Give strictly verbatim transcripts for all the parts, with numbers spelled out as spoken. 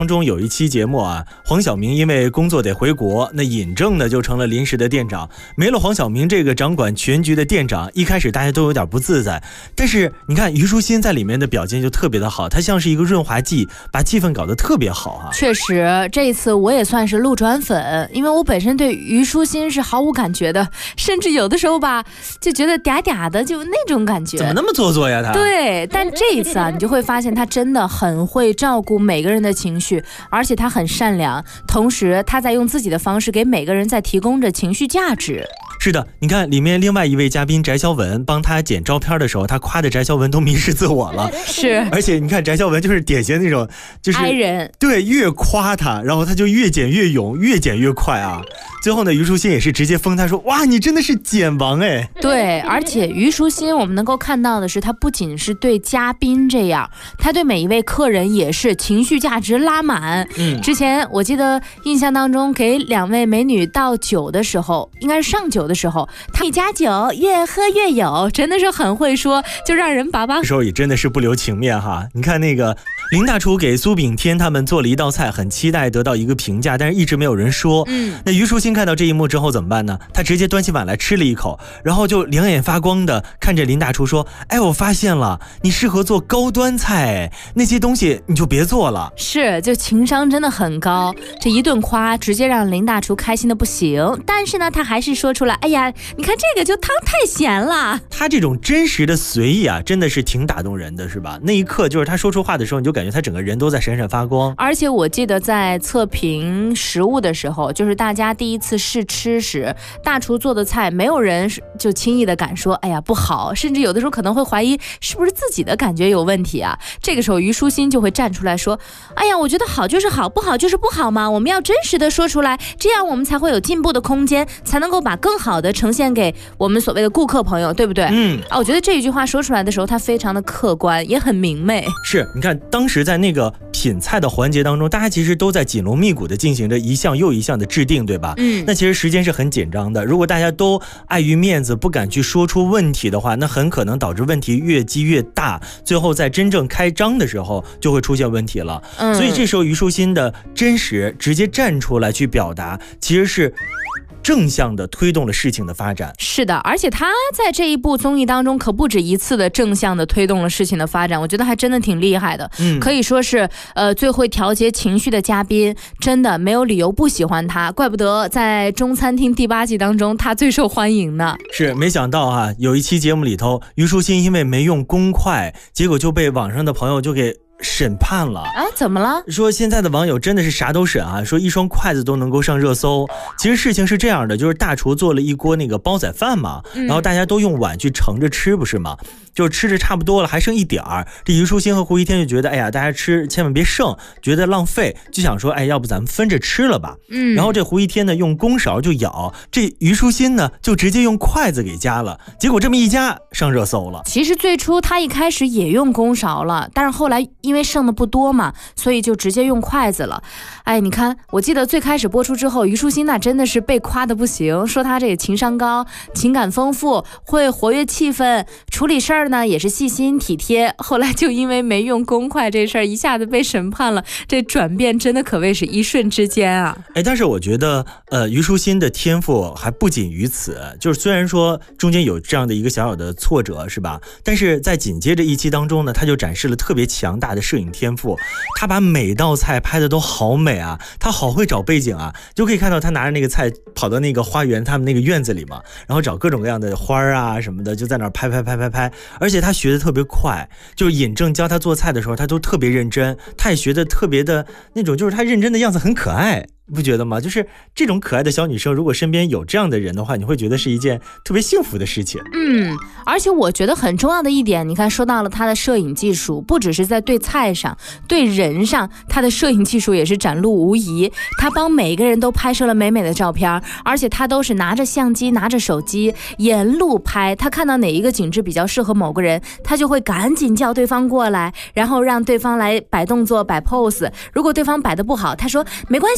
当中有一期节目啊，黄晓明因为工作得回国，那尹正呢就成了临时的店长。没了黄晓明这个掌管全局的店长，一开始大家都有点不自在。但是你看虞书欣在里面的表现就特别的好，她像是一个润滑剂，把气氛搞得特别好啊。 确实，这一次我也算是路转粉，因为我本身对虞书欣是毫无感觉的，甚至有的时候吧就觉得嗲嗲的，就那种感觉。 怎么那么做作呀她？ 对，但这一次啊，你就会发现她真的很会照顾每个人的情绪。而且他很善良，同时他在用自己的方式给每个人在提供着情绪价值。 是的，你看里面另外一位嘉宾翟潇闻帮他剪照片的时候，他夸的翟潇闻都迷失自我了。 是， 而且你看翟潇闻就是典型的那种，就是爱人， 对，越夸他，然后他就越剪越勇，越剪越快啊。最后呢，虞书欣也是直接封他说：“哇，你真的是剪王哎！” 对，而且虞书欣我们能够看到的是，他不仅是对嘉宾这样，他对每一位客人也是情绪价值拉满。嗯，之前我记得印象当中，给两位美女倒酒的时候，应该是上酒的时候，他一加酒越喝越有，真的是很会说，就让人把把。 这时候也真的是不留情面哈。你看那个林大厨给苏炳添他们做了一道菜，很期待得到一个评价，但是一直没有人说。嗯，那虞书欣看到这一幕之后怎么办呢？他直接端起碗来吃了一口，然后就两眼发光的看着林大厨说：“哎，我发现了，你适合做高端菜，那些东西你就别做了。” 是，就情商真的很高，这一顿夸直接让林大厨开心的不行。但是呢，他还是说出来：“哎呀，你看这个就汤太咸了。” 他这种真实的随意啊，真的是挺打动人的，是吧？那一刻就是他说出话的时候，你就感觉他整个人都在闪闪发光。 而且我记得在测评食物的时候，就是大家第一次试吃时，大厨做的菜，没有人就轻易的敢说哎呀不好，甚至有的时候可能会怀疑是不是自己的感觉有问题啊。这个时候虞书欣就会站出来说：“哎呀，我觉得好就是好，不好就是不好嘛，我们要真实的说出来，这样我们才会有进步的空间，才能够把更好的呈现给我们所谓的顾客朋友，对不对？”嗯，啊，我觉得这一句话说出来的时候，他非常的客观，也很明媚。 是，你看当时在那个品菜的环节当中，大家其实都在紧锣密鼓的进行着一项又一项的制定，对吧？嗯，那其实时间是很紧张的，如果大家都碍于面子不敢去说出问题的话，那很可能导致问题越积越大，最后在真正开张的时候就会出现问题了。嗯，所以这时候虞书欣的真实直接站出来去表达，其实是正向的推动了事情的发展。 是的，而且他在这一部综艺当中可不止一次的正向的推动了事情的发展，我觉得还真的挺厉害的。嗯，可以说是呃最会调节情绪的嘉宾，真的没有理由不喜欢他，怪不得在中餐厅第八季当中他最受欢迎呢。 是，没想到啊，有一期节目里头，虞书欣因为没用公筷，结果就被网上的朋友就给审判了啊？怎么了？ 说现在的网友真的是啥都审啊，说一双筷子都能够上热搜。其实事情是这样的，就是大厨做了一锅那个煲仔饭嘛，然后大家都用碗去盛着吃，不是吗？就吃着差不多了，还剩一点儿。这虞书欣和胡一天就觉得，哎呀，大家吃千万别剩，觉得浪费，就想说，哎，要不咱们分着吃了吧？嗯。然后这胡一天呢，用公勺就舀，这虞书欣呢，就直接用筷子给夹了。结果这么一夹，上热搜了。 其实最初他一开始也用公勺了，但是后来因为剩的不多嘛，所以就直接用筷子了。哎，你看，我记得最开始播出之后，虞书欣那真的是被夸的不行，说他这个情商高，情感丰富，会活跃气氛，处理事儿呢也是细心体贴。后来就因为没用公筷这事儿，一下子被审判了，这转变真的可谓是一瞬之间啊！ 哎，但是我觉得，呃，虞书欣的天赋还不仅于此，就是虽然说中间有这样的一个小小的挫折，是吧？但是在紧接着一期当中呢，他就展示了特别强大的摄影天赋，他把每道菜拍的都好美啊，他好会找背景啊，就可以看到他拿着那个菜跑到那个花园他们那个院子里嘛，然后找各种各样的花啊什么的，就在那儿拍拍拍拍拍，而且他学的特别快，就是尹正教他做菜的时候，他都特别认真，他也学的特别的那种，就是他认真的样子很可爱。不觉得吗？就是这种可爱的小女生，如果身边有这样的人的话，你会觉得是一件特别幸福的事情。 嗯，而且我觉得很重要的一点，你看说到了他的摄影技术，不只是在对菜上，对人上，他的摄影技术也是展露无遗。他帮每个人都拍摄了美美的照片，而且他都是拿着相机拿着手机沿路拍，他看到哪一个景致比较适合某个人，他就会赶紧叫对方过来，然后让对方来摆动作摆 pose。 如果对方摆得不好，他说没关系，你随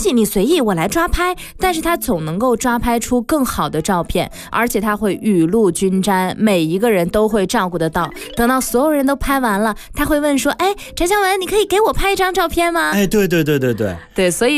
随意，我来抓拍，但是他总能够抓拍出更好的照片，而且他会雨露均沾，每一个人都会照顾得到。等到所有人都拍完了，他会问说，哎，翟湘文，你可以给我拍一张照片吗？ 哎，对对对对对对，所以